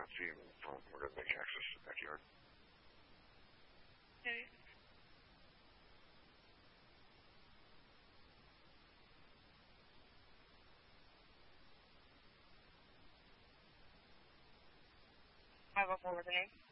not see him in the front. We're going to make access to the backyard. Okay. What was the name?